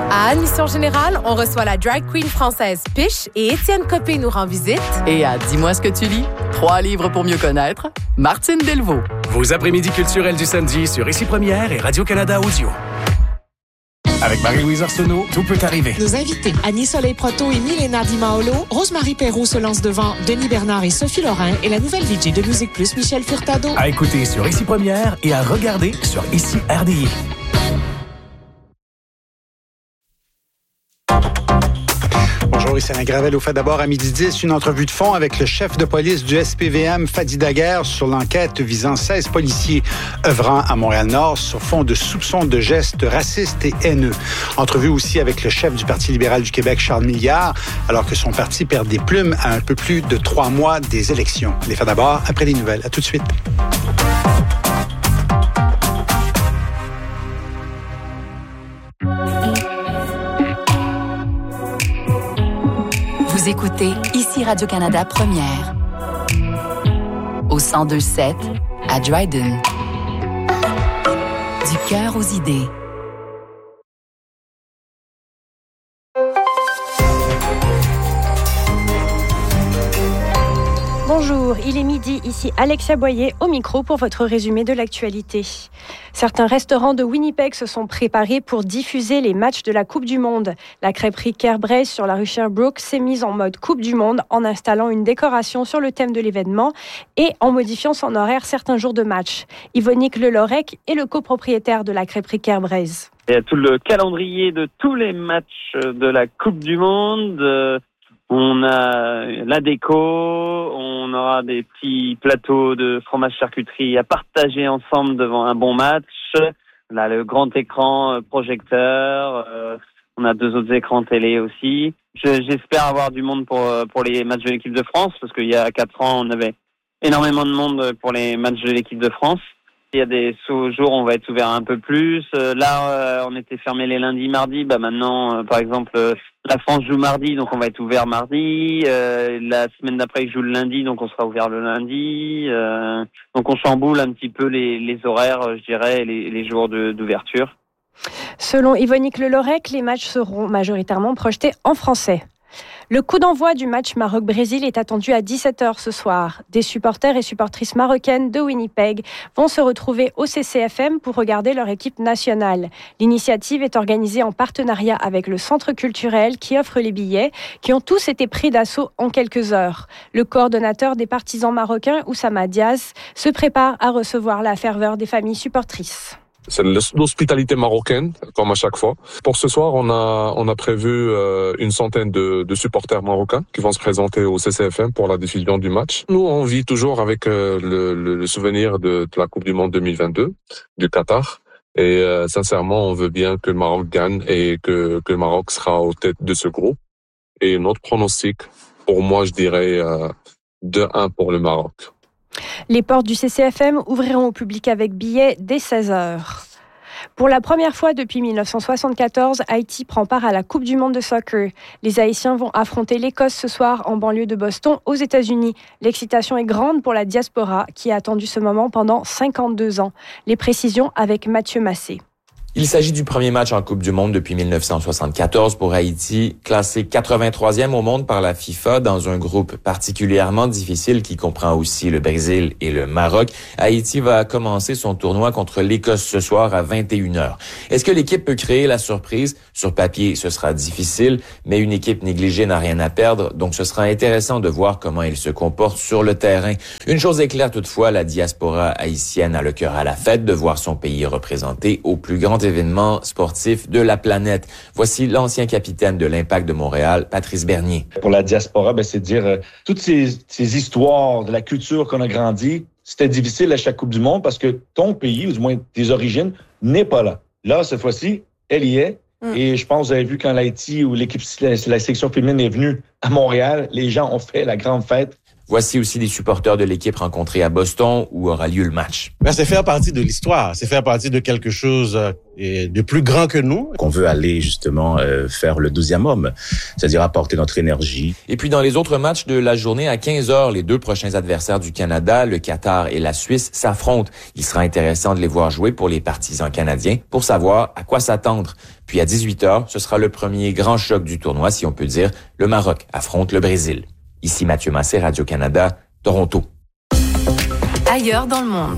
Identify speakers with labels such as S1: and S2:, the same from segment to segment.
S1: À Admission Générale, on reçoit la drag queen française Piche et Étienne Copé nous rend visite.
S2: Et à Dis-moi ce que tu lis, 3 livres pour mieux connaître, Martine Delvaux.
S3: Vos après-midi culturels du samedi sur Ici Première et Radio-Canada Audio. Avec Marie-Louise Arsenault, tout peut arriver.
S4: Nos invités, Annie Soleil-Proto et Milena Di Maolo, Rosemary Perrault se lance devant Denis Bernard et Sophie Lorrain et la nouvelle VJ de Musique Plus, Michel Furtado.
S3: À écouter sur Ici Première et à regarder sur Ici RDI.
S5: Bonjour, ici Alain Gravel. Au fait d'abord, à 12h10, une entrevue de fond avec le chef de police du SPVM, Fadi Daguerre, sur l'enquête visant 16 policiers œuvrant à Montréal-Nord sur fond de soupçons de gestes racistes et haineux. Entrevue aussi avec le chef du Parti libéral du Québec, Charles Milliard, alors que son parti perd des plumes à un peu plus de 3 mois des élections. Les faits d'abord, après les nouvelles. À tout de suite.
S2: Vous écoutez Ici Radio-Canada Première. Au 102.7 à Dryden. Du cœur aux idées.
S6: Bonjour, il est midi, ici Alexia Boyer au micro pour votre résumé de l'actualité. Certains restaurants de Winnipeg se sont préparés pour diffuser les matchs de la Coupe du Monde. La crêperie Kerbraise sur la rue Sherbrooke s'est mise en mode Coupe du Monde en installant une décoration sur le thème de l'événement et en modifiant son horaire certains jours de match. Yvonique Lelorec est le copropriétaire de la crêperie Kerbraise.
S7: Il y a tout le calendrier de tous les matchs de la Coupe du Monde. On a la déco, on aura des petits plateaux de fromage charcuterie à partager ensemble devant un bon match. Là, le grand écran projecteur, on a 2 autres écrans télé aussi. J'espère avoir du monde pour les matchs de l'équipe de France, parce qu'il y a 4 ans, on avait énormément de monde pour les matchs de l'équipe de France. Il y a des jours où on va être ouvert un peu plus. Là, on était fermé les lundis, mardis. Maintenant, par exemple, la France joue mardi, donc on va être ouvert mardi. La semaine d'après, ils jouent le lundi, donc on sera ouvert le lundi. Donc on chamboule un petit peu les horaires, je dirais, et les jours d'ouverture.
S6: Selon Yvonique Lelorec, les matchs seront majoritairement projetés en français. Le coup d'envoi du match Maroc-Brésil est attendu à 17h ce soir. Des supporters et supportrices marocaines de Winnipeg vont se retrouver au CCFM pour regarder leur équipe nationale. L'initiative est organisée en partenariat avec le Centre culturel qui offre les billets, qui ont tous été pris d'assaut en quelques heures. Le coordonnateur des partisans marocains, Oussama Diaz, se prépare à recevoir la ferveur des familles supportrices.
S8: C'est l'hospitalité marocaine, comme à chaque fois. Pour ce soir, on a prévu une centaine de supporters marocains qui vont se présenter au CCFM pour la diffusion du match. Nous, on vit toujours avec le souvenir de la Coupe du Monde 2022 du Qatar. Et sincèrement, on veut bien que le Maroc gagne et que le Maroc sera aux têtes de ce groupe. Et notre pronostic, pour moi, je dirais 2-1 pour le Maroc.
S6: Les portes du CCFM ouvriront au public avec billets dès 16h. Pour la première fois depuis 1974, Haïti prend part à la Coupe du Monde de soccer. Les Haïtiens vont affronter l'Écosse ce soir en banlieue de Boston, aux États-Unis. L'excitation est grande pour la diaspora qui a attendu ce moment pendant 52 ans. Les précisions avec Mathieu Massé.
S9: Il s'agit du premier match en Coupe du Monde depuis 1974 pour Haïti, classé 83e au monde par la FIFA dans un groupe particulièrement difficile qui comprend aussi le Brésil et le Maroc. Haïti va commencer son tournoi contre l'Écosse ce soir à 21h. Est-ce que l'équipe peut créer la surprise? Sur papier, ce sera difficile, mais une équipe négligée n'a rien à perdre, donc ce sera intéressant de voir comment il se comporte sur le terrain. Une chose est claire toutefois, la diaspora haïtienne a le cœur à la fête de voir son pays représenté au plus grand événement sportif de la planète. Voici l'ancien capitaine de l'Impact de Montréal, Patrice Bernier.
S10: Pour la diaspora, c'est dire toutes ces histoires de la culture qu'on a grandi, c'était difficile à chaque Coupe du Monde parce que ton pays, ou du moins tes origines, n'est pas là. Là, cette fois-ci, elle y est. Et je pense que vous avez vu quand l'Haïti ou la section féminine est venue à Montréal, les gens ont fait la grande fête.
S9: Voici aussi des supporters de l'équipe rencontrés à Boston où aura lieu le match.
S11: C'est faire partie de l'histoire, c'est faire partie de quelque chose de plus grand que nous.
S12: Qu'on veut aller justement faire le 12e homme, c'est-à-dire apporter notre énergie.
S9: Et puis dans les autres matchs de la journée, à 15h, les deux prochains adversaires du Canada, le Qatar et la Suisse, s'affrontent. Il sera intéressant de les voir jouer pour les partisans canadiens pour savoir à quoi s'attendre. Puis à 18h, ce sera le premier grand choc du tournoi, si on peut dire. Le Maroc affronte le Brésil. Ici Mathieu Massé, Radio-Canada, Toronto.
S1: Ailleurs dans le monde.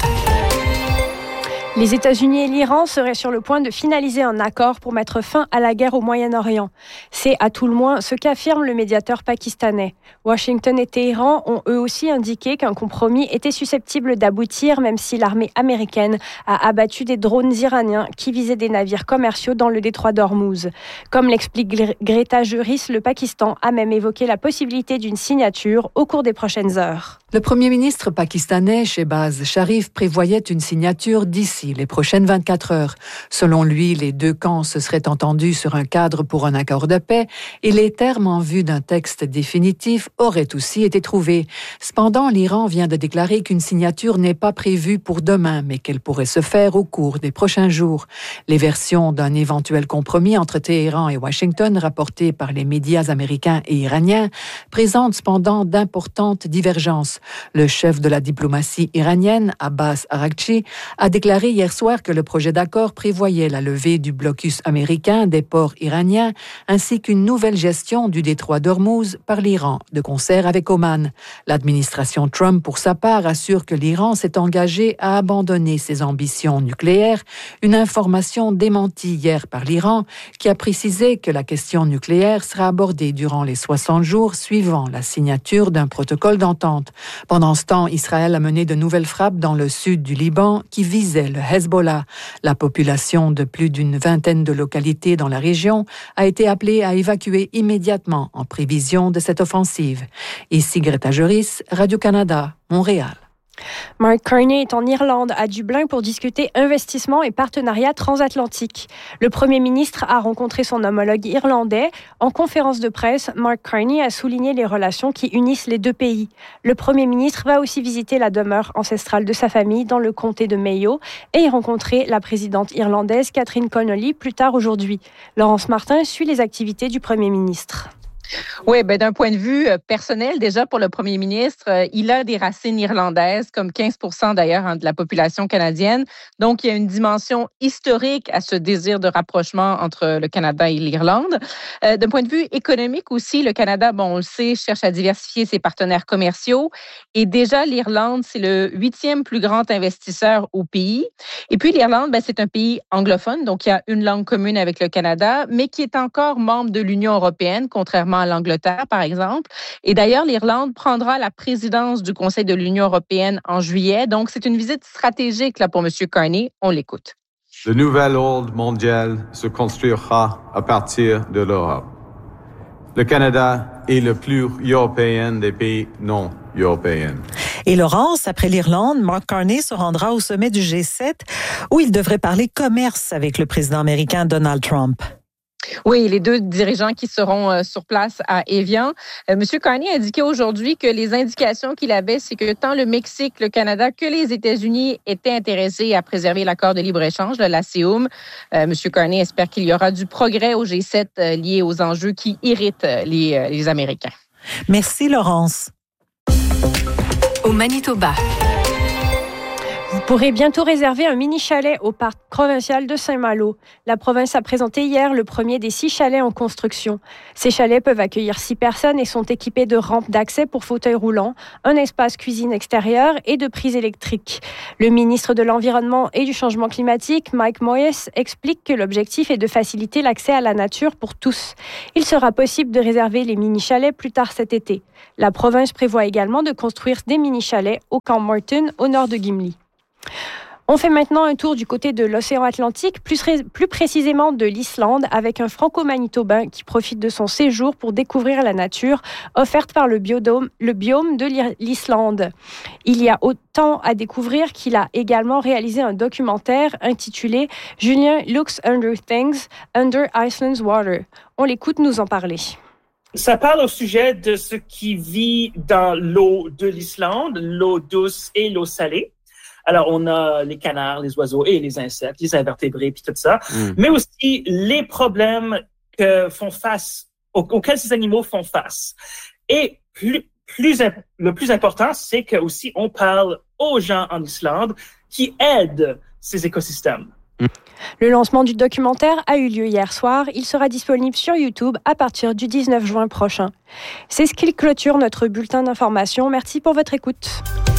S6: Les États-Unis et l'Iran seraient sur le point de finaliser un accord pour mettre fin à la guerre au Moyen-Orient. C'est à tout le moins ce qu'affirme le médiateur pakistanais. Washington et Téhéran ont eux aussi indiqué qu'un compromis était susceptible d'aboutir, même si l'armée américaine a abattu des drones iraniens qui visaient des navires commerciaux dans le détroit d'Ormuz. Comme l'explique Greta Juris, le Pakistan a même évoqué la possibilité d'une signature au cours des prochaines heures.
S2: Le Premier ministre pakistanais, Shehbaz Sharif, prévoyait une signature d'ici les prochaines 24 heures. Selon lui, les deux camps se seraient entendus sur un cadre pour un accord de paix et les termes en vue d'un texte définitif auraient aussi été trouvés. Cependant, l'Iran vient de déclarer qu'une signature n'est pas prévue pour demain, mais qu'elle pourrait se faire au cours des prochains jours. Les versions d'un éventuel compromis entre Téhéran et Washington, rapportées par les médias américains et iraniens, présentent cependant d'importantes divergences. Le chef de la diplomatie iranienne, Abbas Araghchi, a déclaré hier soir que le projet d'accord prévoyait la levée du blocus américain des ports iraniens ainsi qu'une nouvelle gestion du détroit d'Ormuz par l'Iran, de concert avec Oman. L'administration Trump, pour sa part, assure que l'Iran s'est engagé à abandonner ses ambitions nucléaires, une information démentie hier par l'Iran qui a précisé que la question nucléaire sera abordée durant les 60 jours suivant la signature d'un protocole d'entente. Pendant ce temps, Israël a mené de nouvelles frappes dans le sud du Liban qui visaient le Hezbollah. La population de plus d'une vingtaine de localités dans la région a été appelée à évacuer immédiatement en prévision de cette offensive. Ici Greta Juris, Radio-Canada, Montréal.
S6: Mark Carney est en Irlande, à Dublin, pour discuter investissement et partenariat transatlantique. Le Premier ministre a rencontré son homologue irlandais. En conférence de presse, Mark Carney a souligné les relations qui unissent les deux pays. Le Premier ministre va aussi visiter la demeure ancestrale de sa famille dans le comté de Mayo et y rencontrer la présidente irlandaise Catherine Connolly plus tard aujourd'hui. Laurence Martin suit les activités du Premier ministre.
S13: Oui, d'un point de vue personnel, déjà pour le premier ministre, il a des racines irlandaises, comme 15% d'ailleurs de la population canadienne. Donc, il y a une dimension historique à ce désir de rapprochement entre le Canada et l'Irlande. D'un point de vue économique aussi, le Canada, on le sait, cherche à diversifier ses partenaires commerciaux. Et déjà, l'Irlande, c'est le 8e plus grand investisseur au pays. Et puis, l'Irlande, c'est un pays anglophone, donc il y a une langue commune avec le Canada, mais qui est encore membre de l'Union européenne, contrairement à l'Angleterre, par exemple. Et d'ailleurs, l'Irlande prendra la présidence du Conseil de l'Union européenne en juillet. Donc, c'est une visite stratégique là, pour M. Carney. On l'écoute.
S14: Le nouvel ordre mondial se construira à partir de l'Europe. Le Canada est le plus européen des pays non européens.
S15: Et Laurence, après l'Irlande, Mark Carney se rendra au sommet du G7 où il devrait parler commerce avec le président américain Donald Trump.
S13: Oui, les deux dirigeants qui seront sur place à Évian. M. Carney a indiqué aujourd'hui que les indications qu'il avait, c'est que tant le Mexique, le Canada que les États-Unis étaient intéressés à préserver l'accord de libre-échange, la CEUM. M. Carney espère qu'il y aura du progrès au G7 lié aux enjeux qui irritent les Américains.
S15: Merci, Laurence.
S1: Au Manitoba.
S6: Vous pourrez bientôt réserver un mini-chalet au parc provincial de Saint-Malo. La province a présenté hier le premier des 6 chalets en construction. Ces chalets peuvent accueillir 6 personnes et sont équipés de rampes d'accès pour fauteuils roulants, un espace cuisine extérieur et de prises électriques. Le ministre de l'Environnement et du Changement climatique, Mike Moyes, explique que l'objectif est de faciliter l'accès à la nature pour tous. Il sera possible de réserver les mini-chalets plus tard cet été. La province prévoit également de construire des mini-chalets au camp Morton, au nord de Gimli. On fait maintenant un tour du côté de l'océan Atlantique, plus précisément de l'Islande, avec un franco-manitobain qui profite de son séjour pour découvrir la nature offerte par le biome de l'Islande. Il y a autant à découvrir qu'il a également réalisé un documentaire intitulé « Julien Looks Under Things, Under Iceland's Water ». On l'écoute nous en parler.
S16: Ça parle au sujet de ce qui vit dans l'eau de l'Islande, l'eau douce et l'eau salée. Alors, on a les canards, les oiseaux et les insectes, les invertébrés, puis tout ça, mais aussi les problèmes auxquels ces animaux font face. Et le plus important, c'est que aussi on parle aux gens en Islande qui aident ces écosystèmes.
S6: Le lancement du documentaire a eu lieu hier soir. Il sera disponible sur YouTube à partir du 19 juin prochain. C'est ce qui clôture notre bulletin d'information. Merci pour votre écoute.